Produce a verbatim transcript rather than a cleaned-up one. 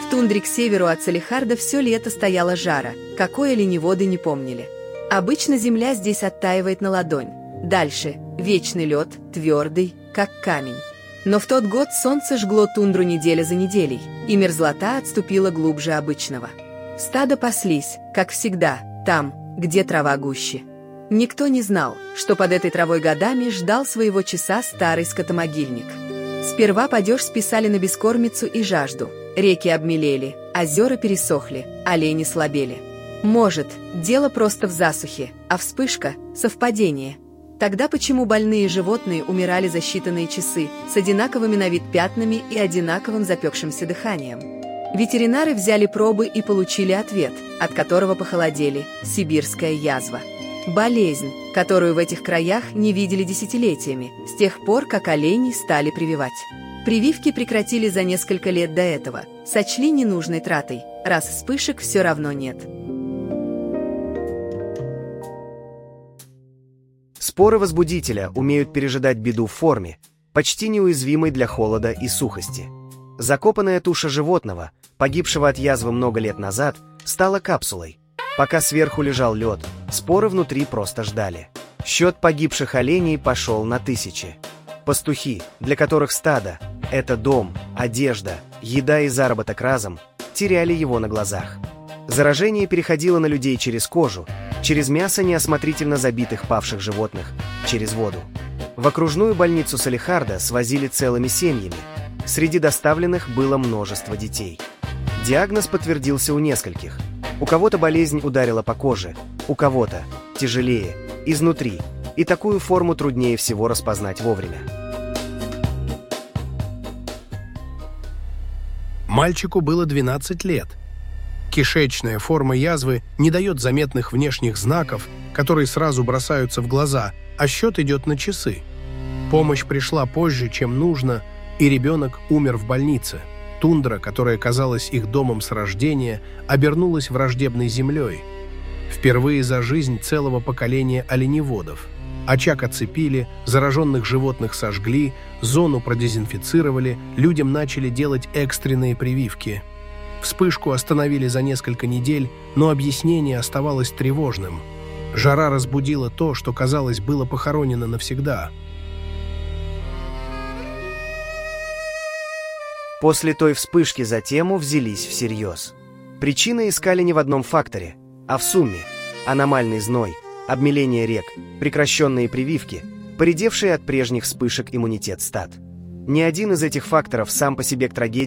В тундре к северу от Салехарда все лето стояло жара, какой оленеводы не помнили. Обычно земля здесь оттаивает на ладонь. Дальше – вечный лед, твердый, как камень. Но в тот год солнце жгло тундру неделя за неделей, и мерзлота отступила глубже обычного. Стадо паслись, как всегда, там, где трава гуще. Никто не знал, что под этой травой годами ждал своего часа старый скотомогильник. Сперва падеж списали на бескормицу и жажду. Реки обмелели, озера пересохли, олени слабели. Может, дело просто в засухе, а вспышка – совпадение. Тогда почему больные животные умирали за считанные часы с одинаковыми на вид пятнами и одинаковым запекшимся дыханием? Ветеринары взяли пробы и получили ответ, от которого похолодели – сибирская язва. Болезнь, которую в этих краях не видели десятилетиями, с тех пор, как оленей стали прививать. Прививки прекратили за несколько лет до этого, сочли ненужной тратой, раз вспышек все равно нет. Споры возбудителя умеют пережидать беду в форме, почти неуязвимой для холода и сухости. Закопанная туша животного, погибшего от язвы много лет назад, стала капсулой. Пока сверху лежал лед, споры внутри просто ждали. Счет погибших оленей пошел на тысячи. Пастухи, для которых стадо – это дом, одежда, еда и заработок разом, теряли его на глазах. Заражение переходило на людей через кожу, через мясо неосмотрительно забитых павших животных, через воду. В окружную больницу Салехарда свозили целыми семьями. Среди доставленных было множество детей. Диагноз подтвердился у нескольких. У кого-то болезнь ударила по коже, у кого-то тяжелее, изнутри, и такую форму труднее всего распознать вовремя. Мальчику было двенадцать лет. Кишечная форма язвы не дает заметных внешних знаков, которые сразу бросаются в глаза, а счет идет на часы. Помощь пришла позже, чем нужно, и ребенок умер в больнице. Тундра, которая казалась их домом с рождения, обернулась враждебной землей. Впервые за жизнь целого поколения оленеводов. Очаг оцепили, зараженных животных сожгли, зону продезинфицировали, людям начали делать экстренные прививки. Вспышку остановили за несколько недель, но объяснение оставалось тревожным. Жара разбудила то, что, казалось, было похоронено навсегда. После той вспышки за тему взялись всерьез. Причины искали не в одном факторе, а в сумме. Аномальный зной, обмеление рек, прекращенные прививки, поредевший от прежних вспышек иммунитет стад. Ни один из этих факторов сам по себе к трагедии